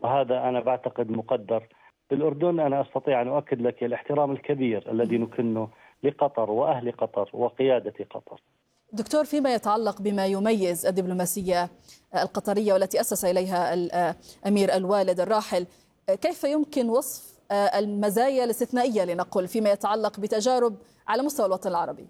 وهذا أنا بعتقد مقدر. في الأردن أنا أستطيع أن أؤكد لك الاحترام الكبير الذي نكنه لقطر وأهل قطر وقيادة قطر. دكتور، فيما يتعلق بما يميز الدبلوماسية القطرية والتي أسس إليها الأمير الوالد الراحل، كيف يمكن وصف المزايا الاستثنائية لنقل فيما يتعلق بتجارب على مستوى الوطن العربي؟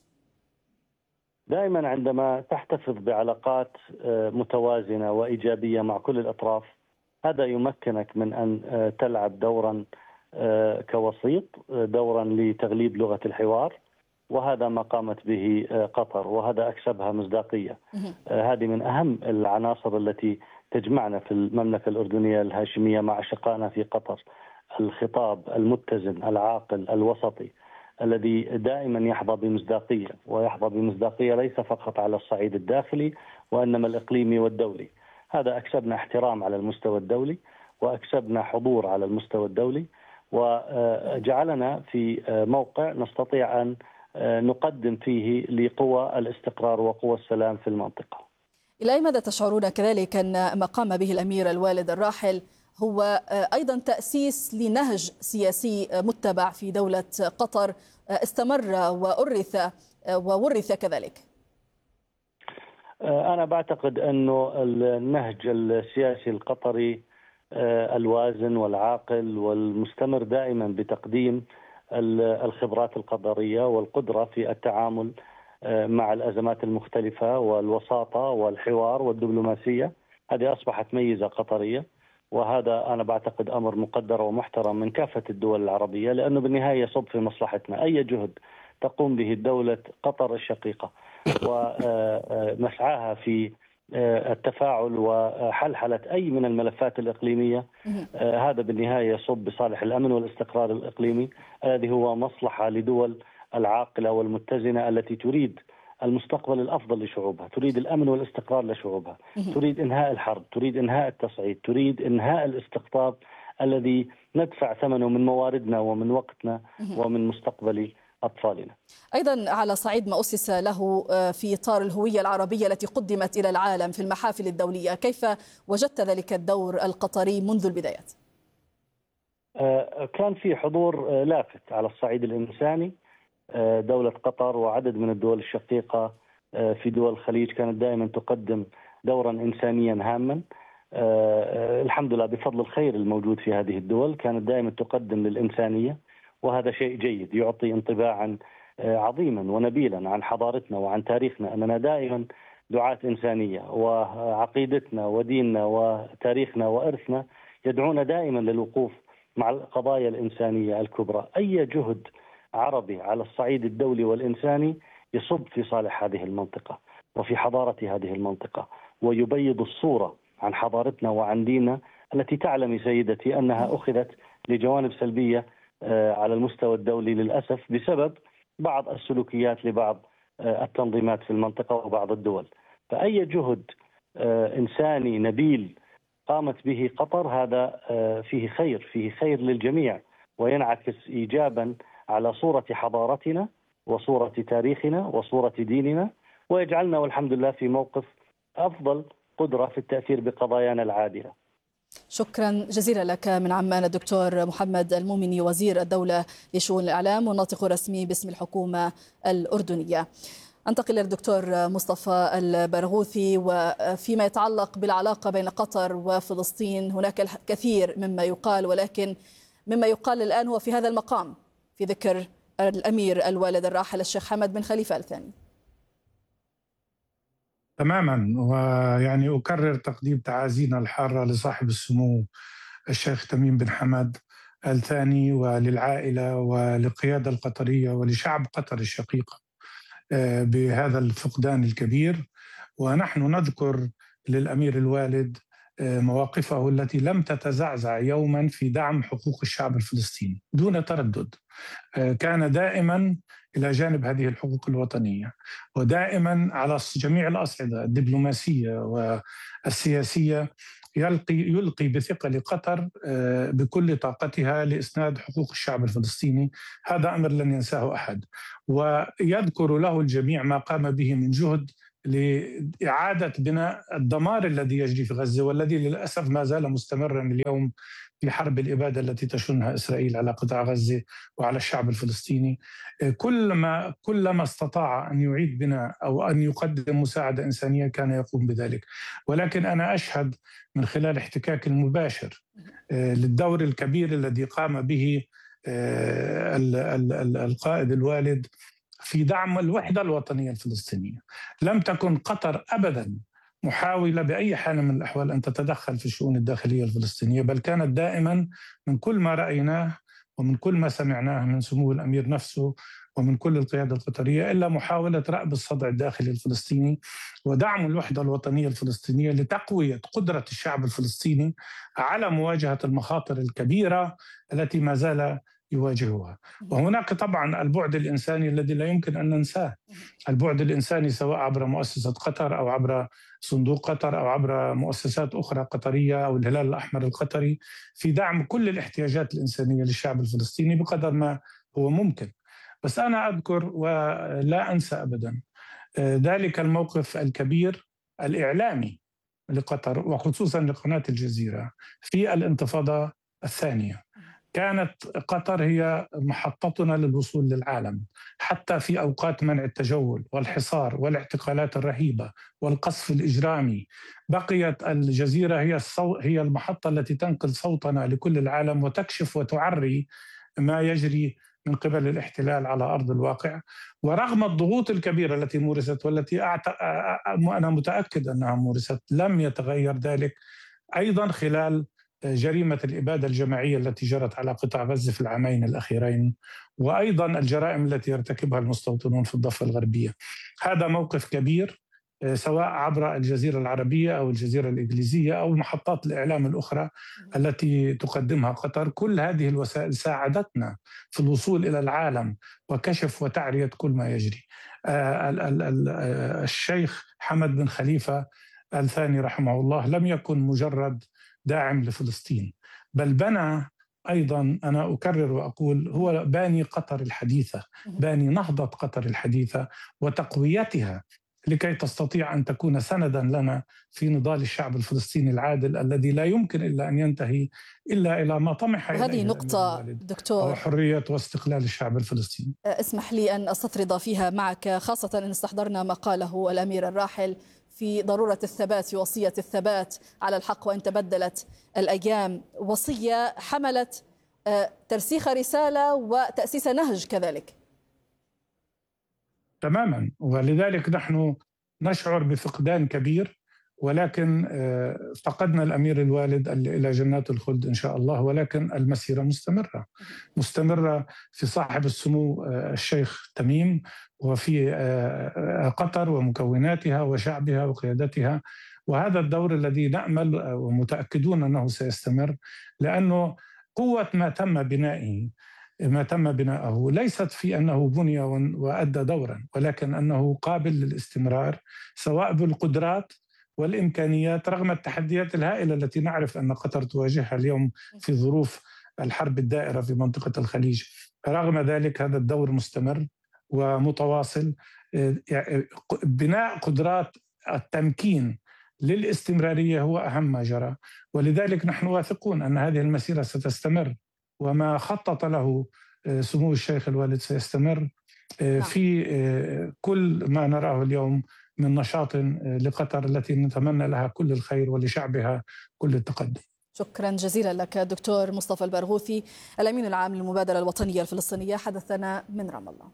دائما عندما تحتفظ بعلاقات متوازنة وإيجابية مع كل الأطراف، هذا يمكنك من أن تلعب دورا كوسيط، دورا لتغليب لغة الحوار، وهذا ما قامت به قطر، وهذا أكسبها مصداقية. هذه من أهم العناصر التي تجمعنا في المملكة الأردنية الهاشمية مع أشقائنا في قطر: الخطاب المتزن العاقل الوسطي الذي دائما يحظى بمصداقية، ويحظى بمصداقية ليس فقط على الصعيد الداخلي وإنما الإقليمي والدولي. هذا أكسبنا احترام على المستوى الدولي، وأكسبنا حضور على المستوى الدولي، وجعلنا في موقع نستطيع أن نقدم فيه لقوى الاستقرار وقوى السلام في المنطقة. إلى أي مدى تشعرون كذلك أن ما قام به الأمير الوالد الراحل هو أيضا تأسيس لنهج سياسي متبع في دولة قطر استمر وورث كذلك؟ أنا بعتقد أنه النهج السياسي القطري الوازن والعاقل والمستمر دائما بتقديم الخبرات القطرية والقدرة في التعامل مع الأزمات المختلفة والوساطة والحوار والدبلوماسية، هذه أصبحت ميزة قطرية، وهذا أنا بعتقد أمر مقدر ومحترم من كافة الدول العربية، لأنه بالنهاية يصب في مصلحتنا. أي جهد تقوم به دولة قطر الشقيقة ومسعاها في التفاعل وحلحلة أي من الملفات الإقليمية، هذا بالنهاية يصب بصالح الأمن والاستقرار الإقليمي الذي هو مصلحة لدول العاقلة والمتزنة التي تريد المستقبل الأفضل لشعوبها، تريد الأمن والاستقرار لشعوبها، تريد إنهاء الحرب، تريد إنهاء التصعيد، تريد إنهاء الاستقطاب الذي ندفع ثمنه من مواردنا ومن وقتنا ومن مستقبل أطفالنا. أيضا على صعيد ما أسس له في إطار الهوية العربية التي قدمت إلى العالم في المحافل الدولية، كيف وجدت ذلك الدور القطري منذ البدايات؟ كان في حضور لافت على الصعيد الإنساني. دولة قطر وعدد من الدول الشقيقة في دول الخليج كانت دائما تقدم دورا إنسانيا هاما. الحمد لله بفضل الخير الموجود في هذه الدول كانت دائما تقدم للإنسانية، وهذا شيء جيد يعطي انطباعا عظيما ونبيلا عن حضارتنا وعن تاريخنا، أننا دائما دعاة إنسانية، وعقيدتنا وديننا وتاريخنا وإرثنا يدعونا دائما للوقوف مع القضايا الإنسانية الكبرى. أي جهد عربي على الصعيد الدولي والإنساني يصب في صالح هذه المنطقة وفي حضارة هذه المنطقة، ويبيض الصورة عن حضارتنا وعن ديننا التي تعلمي سيدتي أنها أخذت لجوانب سلبية على المستوى الدولي للأسف بسبب بعض السلوكيات لبعض التنظيمات في المنطقة وبعض الدول. فأي جهد إنساني نبيل قامت به قطر هذا فيه خير، فيه خير للجميع، وينعكس إيجابا على صورة حضارتنا وصورة تاريخنا وصورة ديننا، ويجعلنا والحمد لله في موقف أفضل قدرة في التأثير بقضايانا العادلة. شكرا جزيلا لك من عمان الدكتور محمد المومني، وزير الدولة لشؤون الإعلام والناطق الرسمي باسم الحكومة الأردنية. أنتقل للدكتور مصطفى البرغوثي، وفيما يتعلق بالعلاقة بين قطر وفلسطين هناك الكثير مما يقال، ولكن مما يقال الآن هو في هذا المقام في ذكر الأمير الوالد الراحل الشيخ حمد بن خليفة آل ثاني. تماما، ويعني أكرر تقديم تعازينا الحارة لصاحب السمو الشيخ تميم بن حمد آل ثاني وللعائلة وللقيادة القطرية ولشعب قطر الشقيقة بهذا الفقدان الكبير. ونحن نذكر للأمير الوالد مواقفه التي لم تتزعزع يوما في دعم حقوق الشعب الفلسطيني دون تردد. كان دائما إلى جانب هذه الحقوق الوطنية، ودائما على جميع الأصعدة الدبلوماسية والسياسية يلقي بثقل قطر بكل طاقتها لإسناد حقوق الشعب الفلسطيني. هذا أمر لن ينساه أحد، ويذكر له الجميع ما قام به من جهد لإعادة بناء الدمار الذي يجري في غزة، والذي للأسف ما زال مستمرا اليوم في حرب الإبادة التي تشنها إسرائيل على قطاع غزة وعلى الشعب الفلسطيني. كلما استطاع أن يعيد بناء أو أن يقدم مساعدة إنسانية كان يقوم بذلك. ولكن أنا أشهد من خلال احتكاك المباشر للدور الكبير الذي قام به القائد الوالد في دعم الوحدة الوطنية الفلسطينية. لم تكن قطر أبداً محاولة بأي حال من الأحوال أن تتدخل في الشؤون الداخلية الفلسطينية، بل كانت دائماً من كل ما رأيناه ومن كل ما سمعناه من سمو الأمير نفسه ومن كل القيادة القطرية إلا محاولة رأب الصدع الداخلي الفلسطيني ودعم الوحدة الوطنية الفلسطينية لتقوية قدرة الشعب الفلسطيني على مواجهة المخاطر الكبيرة التي ما زال يواجهها. وهناك طبعا البعد الإنساني الذي لا يمكن أن ننساه، البعد الإنساني سواء عبر مؤسسة قطر أو عبر صندوق قطر أو عبر مؤسسات أخرى قطرية أو الهلال الأحمر القطري في دعم كل الاحتياجات الإنسانية للشعب الفلسطيني بقدر ما هو ممكن. بس أنا أذكر ولا أنسى أبدا ذلك الموقف الكبير الإعلامي لقطر وخصوصا لقناة الجزيرة في الانتفاضة الثانية. كانت قطر هي محطتنا للوصول للعالم، حتى في أوقات منع التجول والحصار والاعتقالات الرهيبة والقصف الإجرامي. بقيت الجزيرة هي المحطة التي تنقل صوتنا لكل العالم وتكشف وتعري ما يجري من قبل الاحتلال على أرض الواقع. ورغم الضغوط الكبيرة التي مورست والتي أنا متأكد أنها مورست، لم يتغير ذلك أيضا خلال جريمة الإبادة الجماعية التي جرت على قطاع غزة في العامين الأخيرين، وأيضا الجرائم التي يرتكبها المستوطنون في الضفة الغربية. هذا موقف كبير سواء عبر الجزيرة العربية أو الجزيرة الإنجليزية أو محطات الإعلام الأخرى التي تقدمها قطر. كل هذه الوسائل ساعدتنا في الوصول إلى العالم وكشف وتعرية كل ما يجري. الشيخ حمد بن خليفة الثاني رحمه الله لم يكن مجرد داعم لفلسطين، بل بنى أيضا، أنا أكرر وأقول، هو باني قطر الحديثة، باني نهضة قطر الحديثة وتقويتها لكي تستطيع أن تكون سندا لنا في نضال الشعب الفلسطيني العادل الذي لا يمكن إلا أن ينتهي إلا إلى ما طمح إليه هذه نقطة دكتور، وحرية واستقلال الشعب الفلسطيني. اسمح لي أن أستطرد فيها معك، خاصة أن استحضرنا ما قاله الأمير الراحل في ضرورة الثبات، وصية الثبات على الحق وإن تبدلت الأيام، وصية حملت ترسيخ رسالة وتأسيس نهج كذلك. تماما، ولذلك نحن نشعر بفقدان كبير، ولكن فقدنا الأمير الوالد إلى جنات الخلد إن شاء الله، ولكن المسيرة مستمرة في صاحب السمو الشيخ تميم وفي قطر ومكوناتها وشعبها وقيادتها. وهذا الدور الذي نأمل ومتأكدون أنه سيستمر، لأنه قوة ما تم بناءه ليست في أنه بني وأدى دورا، ولكن أنه قابل للاستمرار سواء بالقدرات والإمكانيات رغم التحديات الهائلة التي نعرف أن قطر تواجهها اليوم في ظروف الحرب الدائرة في منطقة الخليج. رغم ذلك هذا الدور مستمر ومتواصل. بناء قدرات التمكين للاستمرارية هو أهم ما جرى، ولذلك نحن واثقون أن هذه المسيرة ستستمر، وما خطط له سمو الشيخ الوالد سيستمر في كل ما نراه اليوم من نشاط لقطر التي نتمنى لها كل الخير ولشعبها كل التقدم. شكرا جزيلا لك دكتور مصطفى البرغوثي، الأمين العام للمبادرة الوطنية الفلسطينية، حدثنا من رام الله.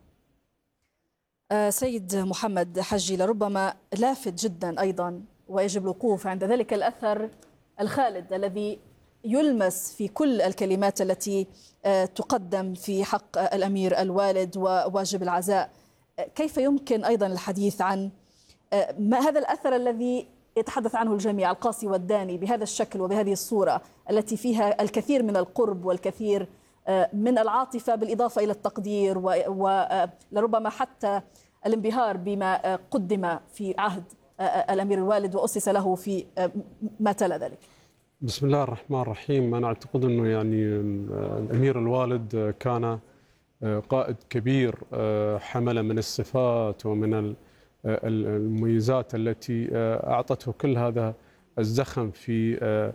سيد محمد حجي، لربما لافت جدا أيضا ويجب الوقوف عند ذلك الأثر الخالد الذي يلمس في كل الكلمات التي تقدم في حق الأمير الوالد وواجب العزاء. كيف يمكن أيضا الحديث عن ما هذا الأثر الذي يتحدث عنه الجميع، القاسي والداني، بهذا الشكل وبهذه الصورة التي فيها الكثير من القرب والكثير من العاطفة بالإضافة إلى التقدير ولربما حتى الانبهار بما قدم في عهد الأمير الوالد وأسس له في ما تلا ذلك؟ بسم الله الرحمن الرحيم. أنا أعتقد أنه يعني الأمير الوالد كان قائد كبير، حمل من الصفات ومن المميزات التي أعطته كل هذا الزخم في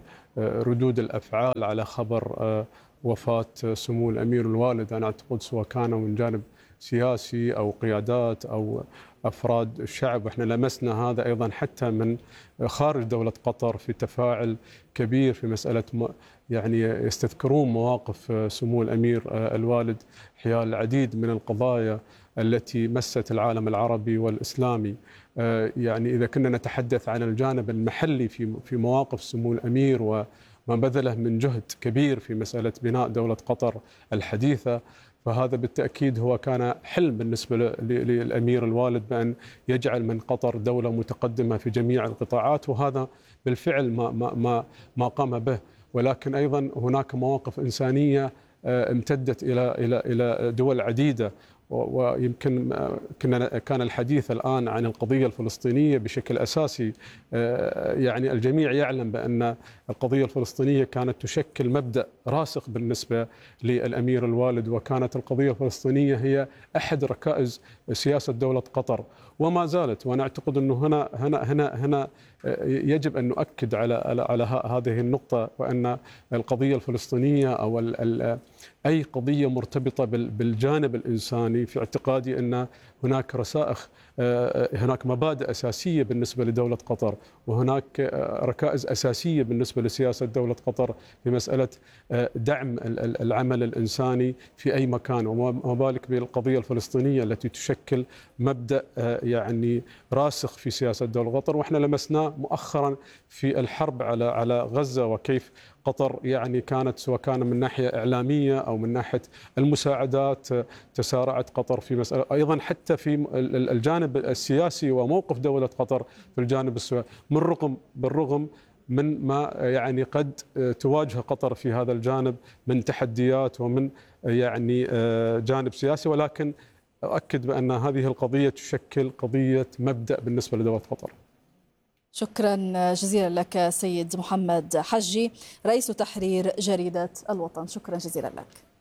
ردود الأفعال على خبر وفاة سمو الأمير الوالد. أنا أعتقد سواء كان من جانب سياسي أو قيادات أو أفراد الشعب، وإحنا لمسنا هذا أيضا حتى من خارج دولة قطر في تفاعل كبير في مسألة يعني يستذكرون مواقف سمو الأمير الوالد حيال العديد من القضايا التي مست العالم العربي والإسلامي. يعني إذا كنا نتحدث عن الجانب المحلي في مواقف سمو الأمير وما بذله من جهد كبير في مسألة بناء دولة قطر الحديثة، فهذا بالتأكيد هو كان حلم بالنسبة للأمير الوالد بأن يجعل من قطر دولة متقدمة في جميع القطاعات، وهذا بالفعل ما قام به. ولكن أيضا هناك مواقف إنسانية امتدت إلى دول عديدة، ويمكن كان الحديث الآن عن القضية الفلسطينية بشكل أساسي. يعني الجميع يعلم بأن القضية الفلسطينية كانت تشكل مبدأ راسخ بالنسبة للأمير الوالد، وكانت القضية الفلسطينية هي أحد ركائز سياسة دولة قطر وما زالت. وأنا أعتقد أنه هنا يجب أن نؤكد على هذه النقطة، وأن القضية الفلسطينية أو أي قضية مرتبطة بالجانب الإنساني، في اعتقادي أن هناك رسائخ، هناك مبادئ أساسية بالنسبة لدولة قطر، وهناك ركائز أساسية بالنسبة لسياسة دولة قطر في مسألة دعم العمل الإنساني في أي مكان، وما بالك بالقضية الفلسطينية التي تشكل مبدأ يعني راسخ في سياسة دولة قطر. وإحنا لمسناه مؤخرا في الحرب على غزة، وكيف قطر يعني كانت سواء كان من ناحية إعلامية أو من ناحية المساعدات تسارعت قطر في مسألة، أيضا حتى في الجانب السياسي وموقف دولة قطر في الجانب السياسي، بالرغم من ما يعني قد تواجه قطر في هذا الجانب من تحديات ومن يعني جانب سياسي، ولكن أؤكد بأن هذه القضية تشكل قضية مبدأ بالنسبة لدولة قطر. شكرا جزيلا لك سيد محمد حجي، رئيس تحرير جريدة الوطن. شكرا جزيلا لك.